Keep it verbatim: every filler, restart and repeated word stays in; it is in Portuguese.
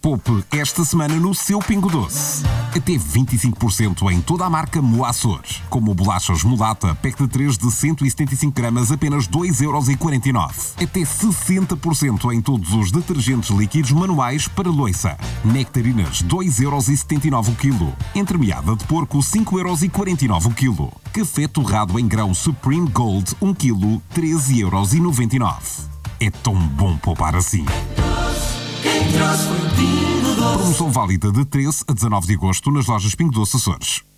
Poupe esta semana no seu Pingo Doce. Até vinte e cinco por cento em toda a marca Moaçor. Como bolachas Mulata, pack de três de cento e setenta e cinco gramas, apenas dois euros e quarenta e nove. Até sessenta por cento em todos os detergentes líquidos manuais para loiça. Nectarinas, dois euros e setenta e nove o quilo. Entremeada de porco, cinco euros e quarenta e nove o quilo. Café torrado em grão Supreme Gold, um quilo, treze euros e noventa e nove. É tão bom poupar assim. Quem trouxe foi o Pingo Doce. Promoção válida de treze a dezanove de agosto nas lojas Pingo Doce Açores.